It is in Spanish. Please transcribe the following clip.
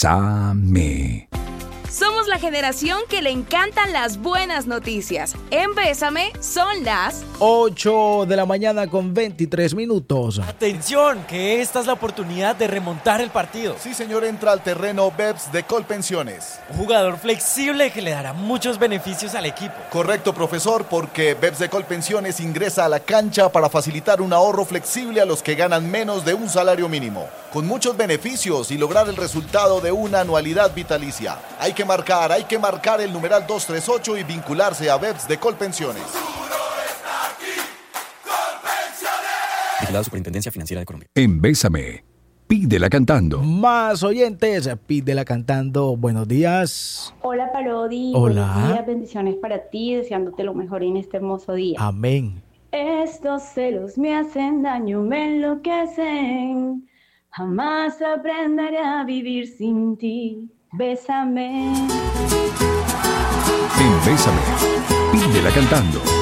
Bésame. Somos la generación que le encantan las buenas noticias. En Bésame son las 8 de la mañana con 23 minutos. Atención, que esta es la oportunidad de remontar el partido. Sí, señor, entra al terreno BEPS de Colpensiones. Un jugador flexible que le dará muchos beneficios al equipo. Correcto, profesor, porque BEPS de Colpensiones ingresa a la cancha para facilitar un ahorro flexible a los que ganan menos de un salario mínimo, con muchos beneficios y lograr el resultado de una anualidad vitalicia. Hay que marcar el numeral 238 y vincularse a BEPS de Colpensiones. Vigilado Superintendencia Financiera de Colombia. En Bésame, pídela cantando. Más oyentes, pídela cantando. Buenos días. Hola, Parodi. Hola. Buenos días, bendiciones para ti, deseándote lo mejor en este hermoso día. Amén. Estos celos me hacen daño, me enloquecen. Jamás aprenderé a vivir sin ti. Bésame. En Bésame, pídela cantando.